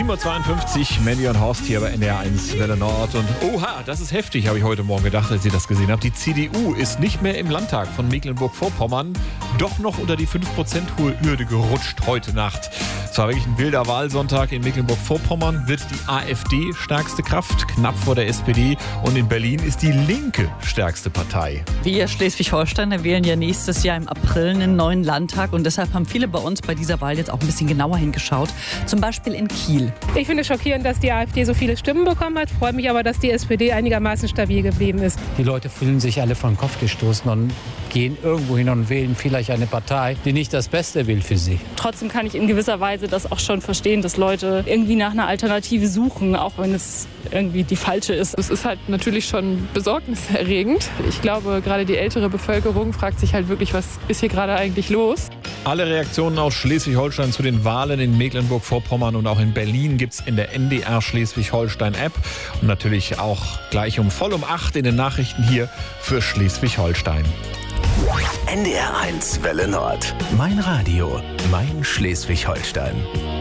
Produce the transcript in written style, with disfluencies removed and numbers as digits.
7.52 Uhr, Mandy und Horst hier bei NDR1 Welle Nord. Und oha, das ist heftig, habe ich heute Morgen gedacht, als ich das gesehen habe. Die CDU ist nicht mehr im Landtag von Mecklenburg-Vorpommern doch noch unter die 5%-Hürde gerutscht heute Nacht. Es war wirklich ein wilder Wahlsonntag. In Mecklenburg-Vorpommern wird die AfD stärkste Kraft, knapp vor der SPD. Und in Berlin ist die Linke stärkste Partei. Wir Schleswig-Holsteiner wählen ja nächstes Jahr im April einen neuen Landtag. Und deshalb haben viele bei uns bei dieser Wahl jetzt auch ein bisschen genauer hingeschaut. Zum Beispiel in Kiel. Ich finde es schockierend, dass die AfD so viele Stimmen bekommen hat. Freue mich aber, dass die SPD einigermaßen stabil geblieben ist. Die Leute fühlen sich alle vor den Kopf gestoßen und gehen irgendwo hin und wählen vielleicht eine Partei, die nicht das Beste will für sie. Trotzdem kann ich in gewisser Weise das auch schon verstehen, dass Leute irgendwie nach einer Alternative suchen, auch wenn es irgendwie die falsche ist. Es ist halt natürlich schon besorgniserregend. Ich glaube, gerade die ältere Bevölkerung fragt sich halt wirklich, was ist hier gerade eigentlich los? Alle Reaktionen aus Schleswig-Holstein zu den Wahlen in Mecklenburg-Vorpommern und auch in Berlin gibt's in der NDR Schleswig-Holstein-App. Und natürlich auch gleich voll um 8 in den Nachrichten hier für Schleswig-Holstein. NDR1 Welle Nord. Mein Radio, mein Schleswig-Holstein.